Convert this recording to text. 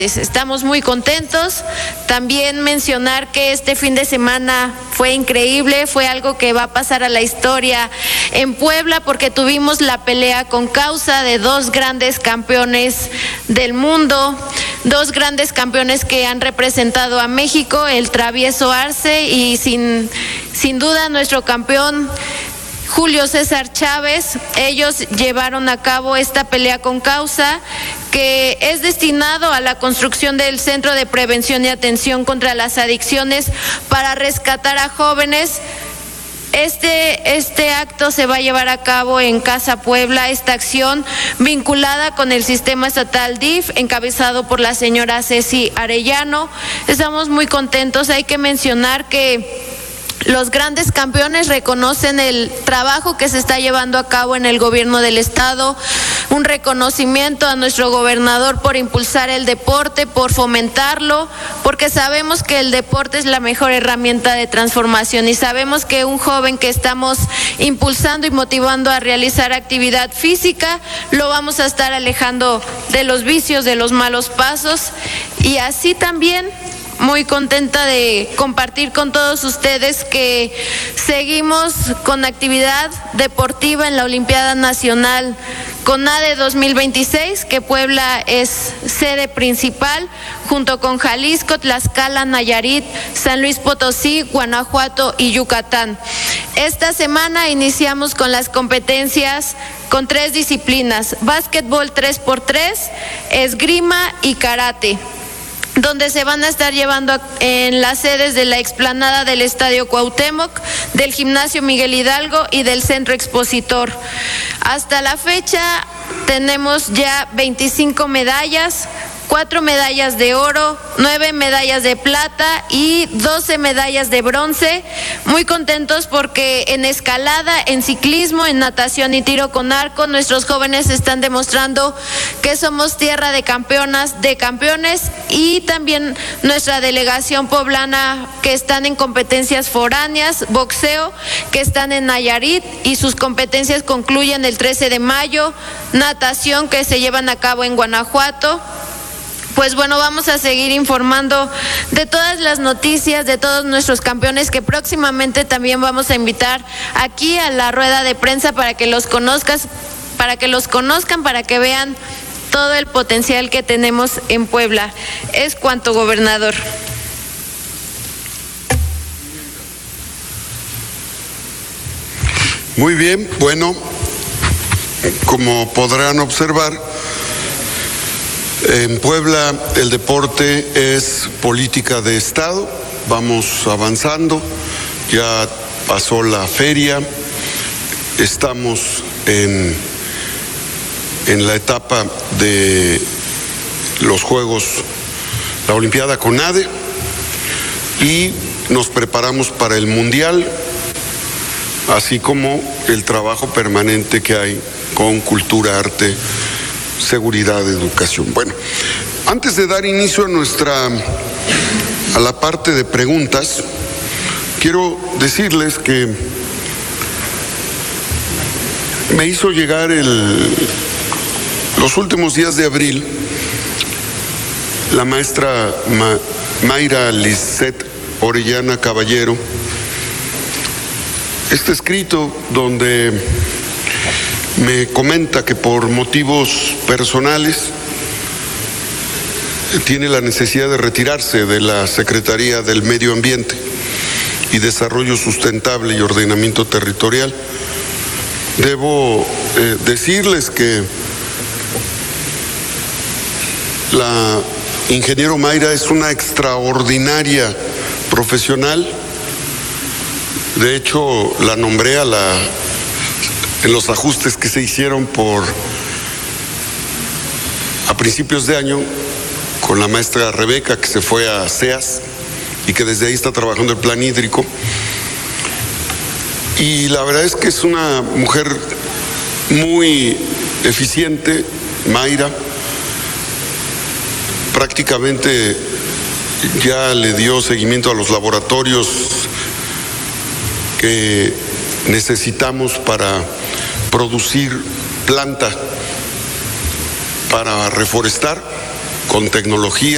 Estamos muy contentos. También mencionar que este fin de semana fue increíble, fue algo que va a pasar a la historia en Puebla porque tuvimos la pelea con causa de dos grandes campeones del mundo, dos grandes campeones que han representado a México, el Travieso Arce y sin duda nuestro campeón Julio César Chávez. Ellos llevaron a cabo esta pelea con causa que es destinado a la construcción del Centro de Prevención y Atención contra las Adicciones para rescatar a jóvenes. Este acto se va a llevar a cabo en Casa Puebla, esta acción vinculada con el sistema estatal DIF, encabezado por la señora Ceci Arellano. Estamos muy contentos. Hay que mencionar que los grandes campeones reconocen el trabajo que se está llevando a cabo en el gobierno del estado, un reconocimiento a nuestro gobernador por impulsar el deporte, por fomentarlo, porque sabemos que el deporte es la mejor herramienta de transformación y sabemos que un joven que estamos impulsando y motivando a realizar actividad física, lo vamos a estar alejando de los vicios, de los malos pasos, y así también muy contenta de compartir con todos ustedes que seguimos con actividad deportiva en la Olimpiada Nacional CONADE 2026, que Puebla es sede principal, junto con Jalisco, Tlaxcala, Nayarit, San Luis Potosí, Guanajuato y Yucatán. Esta semana iniciamos con las competencias con 3 disciplinas: básquetbol 3x3, esgrima y karate, donde se van a estar llevando en las sedes de la explanada del Estadio Cuauhtémoc, del Gimnasio Miguel Hidalgo y del Centro Expositor. Hasta la fecha tenemos ya 25 medallas, 4 medallas de oro, 9 medallas de plata y 12 medallas de bronce. Muy contentos porque en escalada, en ciclismo, en natación y tiro con arco, nuestros jóvenes están demostrando que somos tierra de campeonas, de campeones, y también nuestra delegación poblana que están en competencias foráneas, boxeo, que están en Nayarit y sus competencias concluyen el 13 de mayo, natación que se llevan a cabo en Guanajuato. Pues bueno, vamos a seguir informando de todas las noticias, de todos nuestros campeones, que próximamente también vamos a invitar aquí a la rueda de prensa para que los conozcan, para que vean todo el potencial que tenemos en Puebla. Es cuanto, gobernador. Muy bien, bueno, como podrán observar, en Puebla el deporte es política de Estado. Vamos avanzando, ya pasó la feria, estamos en la etapa de los Juegos, la Olimpiada CONADE, y nos preparamos para el Mundial, así como el trabajo permanente que hay con cultura, arte, seguridad, educación. Bueno, antes de dar inicio a la parte de preguntas, quiero decirles que me hizo llegar los últimos días de abril la maestra Mayra Lisset Orellana Caballero este escrito donde me comenta que por motivos personales tiene la necesidad de retirarse de la Secretaría del Medio Ambiente y Desarrollo Sustentable y Ordenamiento Territorial. Debo decirles que la ingeniero Mayra es una extraordinaria profesional. De hecho, la nombré en los ajustes que se hicieron a principios de año con la maestra Rebeca, que se fue a CEAS y que desde ahí está trabajando el plan hídrico. Y la verdad es que es una mujer muy eficiente, Mayra. Prácticamente ya le dio seguimiento a los laboratorios que necesitamos para producir planta para reforestar con tecnología.